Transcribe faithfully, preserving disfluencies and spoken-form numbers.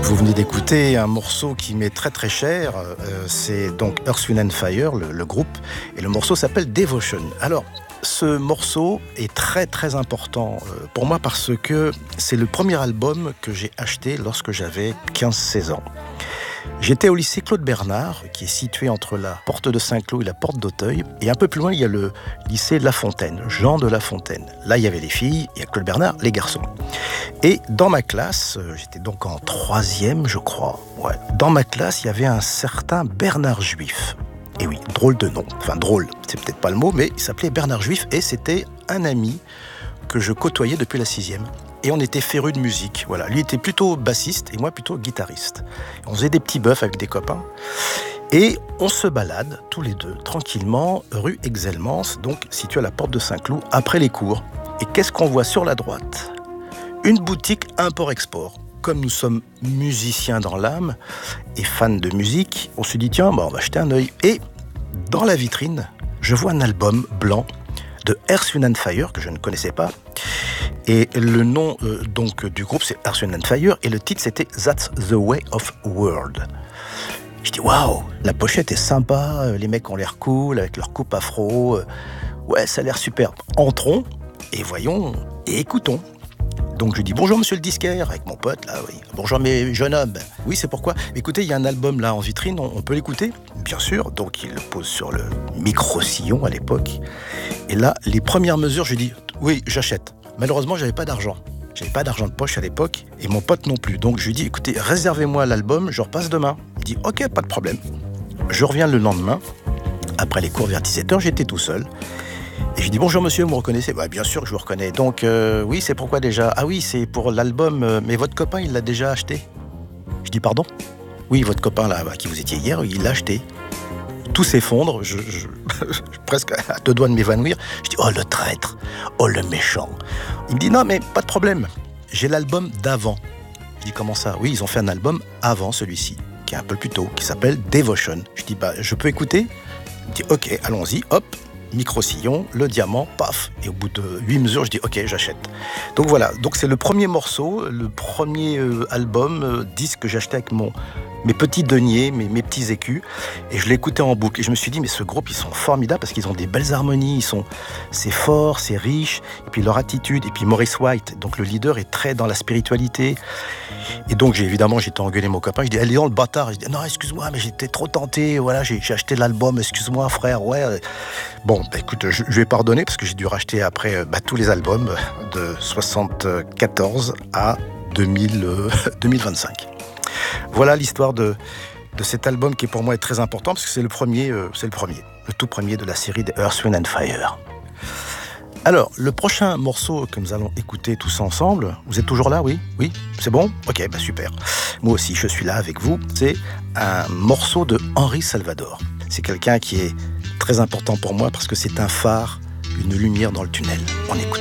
Vous venez d'écouter un morceau qui m'est très très cher, euh, c'est donc Earth, Wind and Fire, le, le groupe, et le morceau s'appelle Devotion. Alors, ce morceau est très très important euh, pour moi parce que c'est le premier album que j'ai acheté lorsque j'avais quinze seize ans. J'étais au lycée Claude Bernard, qui est situé entre la porte de Saint-Cloud et la porte d'Auteuil. Et un peu plus loin, il y a le lycée La Fontaine, Jean de La Fontaine. Là, il y avait les filles, et à Claude Bernard, les garçons. Et dans ma classe, j'étais donc en troisième, je crois. Ouais. Dans ma classe, il y avait un certain Bernard Juif. Et oui, drôle de nom. Enfin, drôle, c'est peut-être pas le mot, mais il s'appelait Bernard Juif. Et c'était un ami que je côtoyais depuis la sixième. Et on était férus de musique. Voilà. Lui était plutôt bassiste et moi plutôt guitariste. On faisait des petits bœufs avec des copains. Et on se balade tous les deux tranquillement rue Exelmans, donc située à la porte de Saint-Cloud, après les cours. Et qu'est-ce qu'on voit sur la droite ? Une boutique import-export. Comme nous sommes musiciens dans l'âme et fans de musique, on se dit tiens, bah on va jeter un œil. Et dans la vitrine, je vois un album blanc de Earth, Wind and Fire que je ne connaissais pas. Et le nom euh, donc du groupe c'est Earth, Wind and Fire et le titre c'était That's the Way of World. Je dis waouh, la pochette est sympa, les mecs ont l'air cool avec leur coupe afro. Ouais, ça a l'air super. Entrons et voyons et écoutons. Donc je dis bonjour monsieur le disquaire avec mon pote là, oui. Bonjour mes jeunes hommes. Oui, c'est pourquoi. Écoutez, il y a un album là en vitrine, on, on peut l'écouter ? Bien sûr. Donc il le pose sur le micro-sillon à l'époque. Et là, les premières mesures, je dis oui, j'achète. Malheureusement, j'avais pas d'argent. J'avais pas d'argent de poche à l'époque et mon pote non plus. Donc je lui dis écoutez, réservez-moi l'album, je repasse demain. Il dit ok, pas de problème. Je reviens le lendemain. Après les cours vers dix-sept heures, j'étais tout seul. Et je dis bonjour monsieur, vous me reconnaissez ? Bah, bien sûr que je vous reconnais. Donc euh, oui, c'est pourquoi déjà ? Ah oui, c'est pour l'album, euh, mais votre copain, il l'a déjà acheté ? Je dis pardon ? Oui, votre copain là, bah, qui vous étiez hier, il l'a acheté. Tout s'effondre, je, je, presque à deux doigts de m'évanouir. Je dis oh le traître, oh le méchant. Il me dit non mais pas de problème, j'ai l'album d'avant. Je dis comment ça ? Oui, ils ont fait un album avant celui-ci, qui est un peu plus tôt, qui s'appelle Devotion. Je dis bah je peux écouter ? Il me dit ok, allons-y, hop. Micro-sillon, le diamant, paf. Et au bout de huit mesures, je dis ok, j'achète. Donc voilà, donc c'est le premier morceau, le premier euh, album, euh, disque que j'ai acheté avec mon, mes petits deniers, mes, mes petits écus. Et je l'écoutais en boucle. Et je me suis dit, mais ce groupe, ils sont formidables parce qu'ils ont des belles harmonies, ils sont, c'est fort, c'est riche. Et puis leur attitude. Et puis Maurice White, donc le leader, est très dans la spiritualité. Et donc j'ai évidemment, j'étais engueulé mon copain. Je dis, elle est dans le bâtard. Je dis, non, excuse-moi, mais j'étais trop tenté. Voilà, j'ai, j'ai acheté l'album. Excuse-moi, frère. Ouais. Bon, bah, écoute, je, je vais pardonner parce que j'ai dû racheter après bah, tous les albums de soixante-quatorze à deux mille, euh, deux mille vingt-cinq. Voilà l'histoire de, de cet album qui pour moi est très important parce que c'est le premier, euh, c'est le premier, le tout premier de la série des Earth, Wind and Fire. Alors, le prochain morceau que nous allons écouter tous ensemble, vous êtes toujours là, oui ? Oui ? C'est bon ? Ok, bah super. Moi aussi, je suis là avec vous. C'est un morceau de Henri Salvador. C'est quelqu'un qui est très important pour moi parce que c'est un phare, une lumière dans le tunnel. On écoute.